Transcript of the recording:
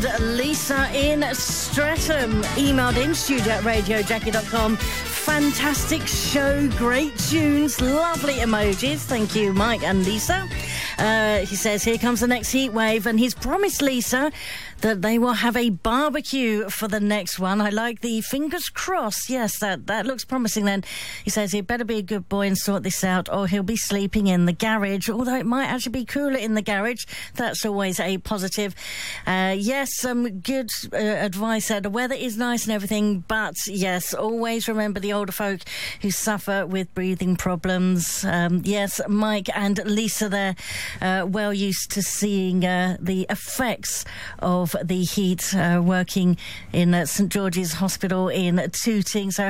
Lisa in Streatham emailed in studio@radiojackie.com. Fantastic show, great tunes, lovely emojis. Thank you, Mike and Lisa. He says, here comes the next heat wave, and he's promised Lisa that they will have a barbecue for the next one. I like the fingers crossed. Yes, that looks promising then. He says he'd better be a good boy and sort this out, or he'll be sleeping in the garage, although it might actually be cooler in the garage. That's always a positive. Yes, some good advice there. The weather is nice and everything, but yes, always remember the older folk who suffer with breathing problems. Yes, Mike and Lisa there, well used to seeing the effects of the heat, working in St George's Hospital in Tooting. So